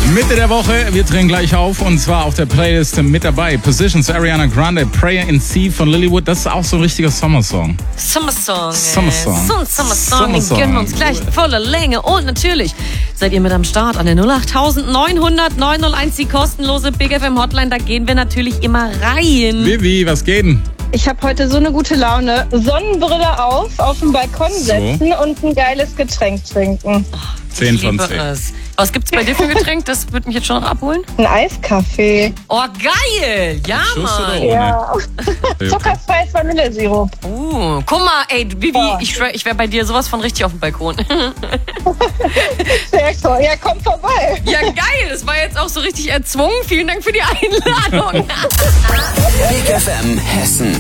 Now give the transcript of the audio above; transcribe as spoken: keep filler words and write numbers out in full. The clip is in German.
Mitte der Woche, wir drehen gleich auf und zwar auf der Playlist mit dabei. Positions, Ariana Grande, Prayer in Sea von Lilywood. Das ist auch so ein richtiger Sommersong. Sommersong. Sommersong. So ein Sommersong, den Sommersong. gönnen wir uns gleich voller Länge. Und natürlich seid ihr mit am Start an der null acht neun null null neun null eins, die kostenlose Big F M Hotline. Da gehen wir natürlich immer rein. Vivi, was geht denn? Ich habe heute so eine gute Laune. Sonnenbrille auf, auf dem Balkon So. setzen und ein geiles Getränk trinken. zehn Ich von liebe zehn. es. Was gibt's bei dir für ein Getränk? Das wird mich jetzt schon noch abholen. Ein Eiskaffee. Oh, geil! Ja, Schuss oder Mann. ohne? Ja. Okay. Zuckerfreies Vanillesirup. Uh, guck mal, ey, Vivi, Ja. ich schwör, ich wäre bei dir sowas von richtig auf dem Balkon. Sehr cool. Ja, komm vorbei. Ja, geil, das war jetzt auch so richtig erzwungen. Vielen Dank für die Einladung. Big F M Hessen.